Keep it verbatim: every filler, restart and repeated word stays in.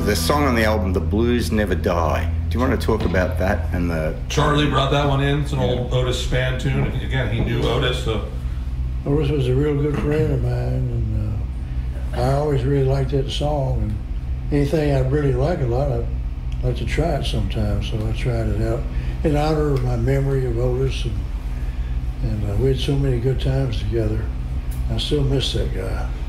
the song on the album, The Blues Never Die. Do you want to talk about that and the... Charlie brought that one in. It's an old Otis Spann tune. And again, he knew Otis, so... Otis was a real good friend of mine, and uh, I always really liked that song. And anything I really like a lot, I'd like to try it sometime, so I tried it out in honor of my memory of Otis. And, and uh, we had so many good times together. I still miss that guy.